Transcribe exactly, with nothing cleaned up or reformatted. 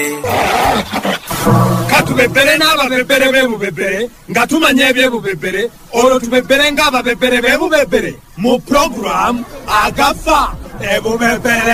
katubebere n'ababebere b'ebubebere nga tumanya ebyebubebere olwo tubebere ng'ababebere b'ebubebere mu program agafa ebubebere.